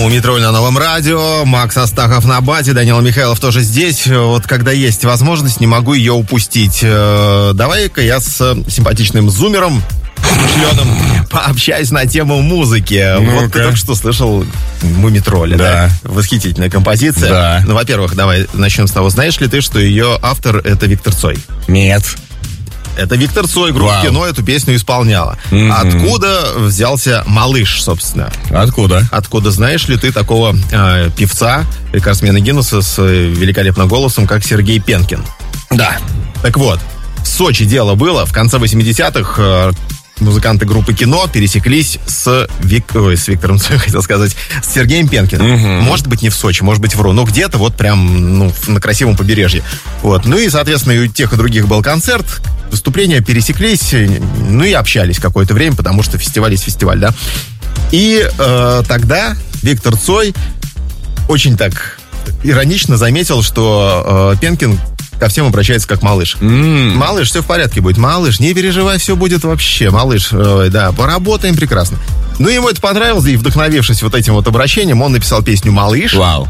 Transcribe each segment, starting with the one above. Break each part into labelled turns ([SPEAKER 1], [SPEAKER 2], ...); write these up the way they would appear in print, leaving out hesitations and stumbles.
[SPEAKER 1] Мумитроль на Новом радио, Макс Астахов на бате, Данила Михайлов тоже здесь. Вот когда есть возможность, не могу ее упустить. Давай-ка я с симпатичным зумером Шленом пообщаюсь на тему музыки.
[SPEAKER 2] Ну-ка.
[SPEAKER 1] Вот ты только что слышал Мумитроля, да? Восхитительная композиция.
[SPEAKER 2] Да.
[SPEAKER 1] Ну, во-первых, давай начнем с того. Знаешь ли ты, что ее автор — это Виктор Цой?
[SPEAKER 2] Нет.
[SPEAKER 1] Это Виктор Цой, группа «Кино» эту песню исполняла. Откуда взялся «Малыш», собственно?
[SPEAKER 2] Откуда?
[SPEAKER 1] Откуда знаешь ли ты такого певца, рекордсмена Гиннесса с великолепным голосом, как Сергей Пенкин?
[SPEAKER 2] Да.
[SPEAKER 1] Так вот, в Сочи дело было. В конце 80-х музыканты группы «Кино» пересеклись с Виктором Цой, хотел сказать, с Сергеем Пенкиным. Может быть, не в Сочи, может быть, вру. Но где-то вот прям на красивом побережье. Вот. Ну и, соответственно, и у тех и других был концерт. Выступления пересеклись, ну и общались какое-то время, потому что фестиваль есть фестиваль, да. И тогда Виктор Цой очень так иронично заметил, что Пенкин ко всем обращается как малыш. Малыш, все в порядке будет. Малыш, не переживай, все будет вообще. Малыш, да, поработаем прекрасно. Ну, ему это понравилось, и, вдохновившись вот этим вот обращением, он написал песню «Малыш».
[SPEAKER 2] Вау.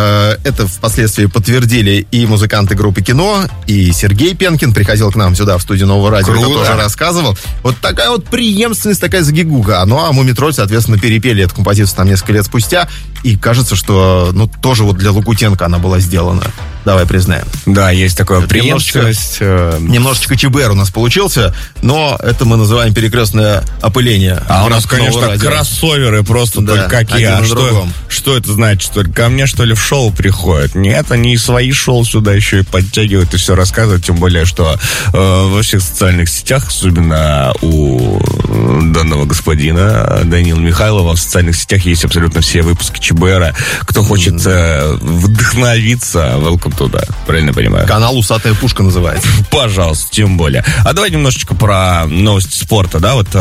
[SPEAKER 1] Это впоследствии подтвердили и музыканты группы «Кино», и Сергей Пенкин приходил к нам сюда, в студию Нового радио, это тоже рассказывал. Вот такая вот преемственность, такая загигуха. Ну, а Мумитроль, соответственно, перепели эту композицию там несколько лет спустя, и кажется, что, ну, тоже вот для Лагутенко она была сделана. Давай признаем.
[SPEAKER 2] Да, есть такое преемственность.
[SPEAKER 1] Немножечко ЧБР у нас получился, но это мы называем перекрестное опыление.
[SPEAKER 2] А у нас, конечно, кроссоверы просто только какие. А что это значит? Что ко мне, что ли, в шоу приходят? Нет, они и свои шоу сюда еще и подтягивают и все рассказывают, тем более, что во всех социальных сетях, особенно у данного господина Данила Михайлова, в социальных сетях есть абсолютно все выпуски ЧБРа. Кто хочет вдохновиться, welcome туда, правильно понимаю?
[SPEAKER 1] Канал «Усатая пушка» называется.
[SPEAKER 2] Пожалуйста, тем более. А давай немножечко про новости спорта, да, вот...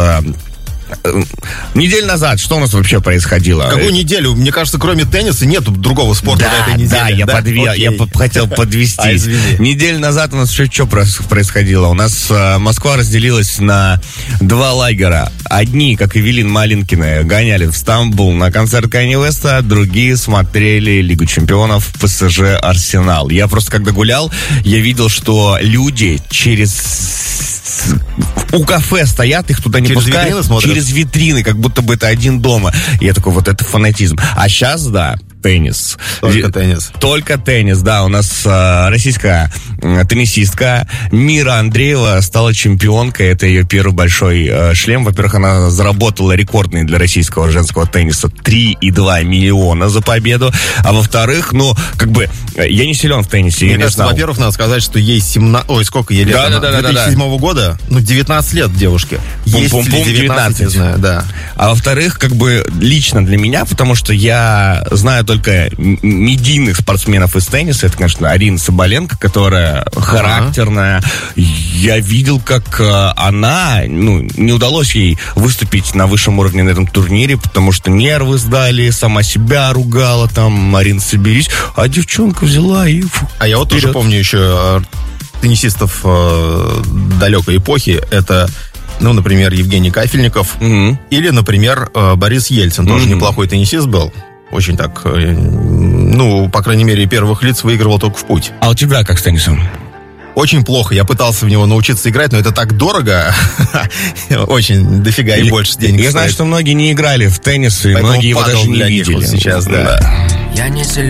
[SPEAKER 2] Неделю назад что у нас вообще происходило?
[SPEAKER 1] Какую неделю? Мне кажется, кроме тенниса нет другого спорта на этой неделе.
[SPEAKER 2] Да, я хотел подвести. Неделю назад у нас что происходило? У нас Москва разделилась на два лагеря. Одни, как Эвелина Малинкина, гоняли в Стамбул на концерт Канье Уэста, другие смотрели Лигу чемпионов ПСЖ Арсенал. Я просто когда гулял, я видел, что люди у кафе стоят, их туда не пускают. Через витрины, как будто бы это один дома. И я такой, вот это фанатизм. А сейчас, да, теннис.
[SPEAKER 1] Только теннис.
[SPEAKER 2] Только теннис, да. У нас российская теннисистка Мира Андреева стала чемпионкой. Это ее первый большой шлем. Во-первых, она заработала рекордный для российского женского тенниса 3,2 миллиона за победу. А во-вторых, ну, как бы, я не силен в теннисе.
[SPEAKER 1] Мне кажется, во-первых, надо сказать, что ей 17... Ой, сколько ей лет?
[SPEAKER 2] Да.
[SPEAKER 1] 2007 года? Ну, 19 лет девушке. Есть ли 19, не знаю, да.
[SPEAKER 2] А во-вторых, как бы, лично для меня, потому что я знаю только медийных спортсменов из тенниса. Это, конечно, Арина Соболенко, которая характерная. Я видел, как она, не удалось ей выступить на высшем уровне на этом турнире, потому что нервы сдали, сама себя ругала, там, Марина, соберись. А девчонка взяла и...
[SPEAKER 1] А я вот тоже помню еще теннисистов далекой эпохи. Это... Ну, например, Евгений Кафельников. Или, например, Борис Ельцин. Тоже неплохой теннисист был. Очень так, по крайней мере, первых лиц выигрывал только в путь.
[SPEAKER 2] А у тебя как с теннисом?
[SPEAKER 1] Очень плохо. Я пытался в него научиться играть, но это так дорого. Очень дофига и больше денег.
[SPEAKER 2] Я знаю, что многие не играли в теннис, и многие его даже не видели
[SPEAKER 1] сейчас, да.